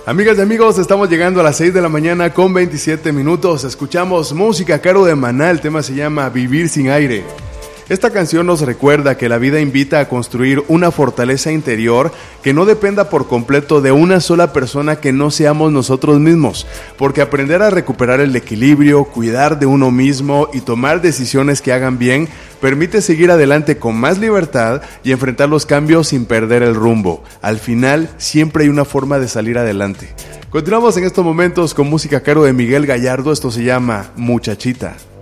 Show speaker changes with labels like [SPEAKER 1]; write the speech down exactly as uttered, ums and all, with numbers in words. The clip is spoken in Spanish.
[SPEAKER 1] Amigas y amigos, estamos llegando a las seis de la mañana con veintisiete minutos. Escuchamos música Caro de Maná, el tema se llama Vivir sin aire. Esta canción nos recuerda que la vida invita a construir una fortaleza interior que no dependa por completo de una sola persona que no seamos nosotros mismos, porque aprender a recuperar el equilibrio, cuidar de uno mismo y tomar decisiones que hagan bien permite seguir adelante con más libertad y enfrentar los cambios sin perder el rumbo. Al final, siempre hay una forma de salir adelante. Continuamos en estos momentos con música Caro de Miguel Gallardo, esto se llama Muchachita.